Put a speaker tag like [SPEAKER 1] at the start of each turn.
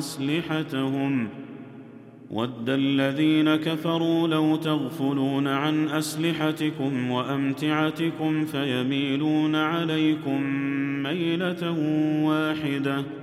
[SPEAKER 1] أسلحتهم ود الذين كفروا لو تغفلون عن أسلحتكم وأمتعتكم فيميلون عليكم ميلة واحدة